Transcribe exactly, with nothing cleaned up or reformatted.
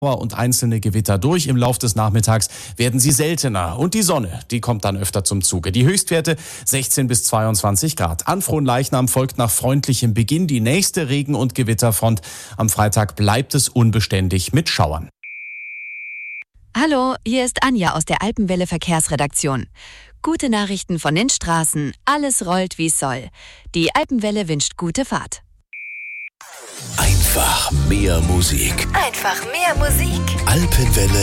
und einzelne Gewitter durch. Im Lauf des Nachmittags werden sie seltener und die Sonne, die kommt dann öfter zum Zuge. Die Höchstwerte sechzehn bis zweiundzwanzig Grad. An Fronleichnam folgt nach freundlichem Beginn die nächste Regen- und Gewitterfront. Am Freitag bleibt es unbeständig mit Schauern. Hallo, hier ist Anja aus der Alpenwelle Verkehrsredaktion. Gute Nachrichten von den Straßen. Alles rollt, wie es soll. Die Alpenwelle wünscht gute Fahrt. Einfach mehr Musik. Einfach mehr Musik. Alpenwelle